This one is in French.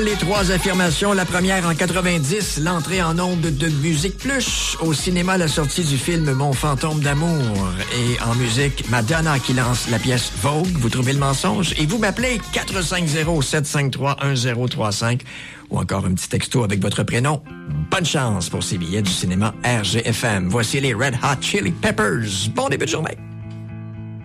Les trois affirmations. La première en 90, l'entrée en ondes de Musique Plus. Au cinéma, la sortie du film Mon fantôme d'amour. Et en musique, Madonna qui lance la pièce Vogue. Vous trouvez le mensonge? Et vous m'appelez 450-753-1035 ou encore un petit texto avec votre prénom. Bonne chance pour ces billets du cinéma RGFM. Voici les Red Hot Chili Peppers. Bon début de journée.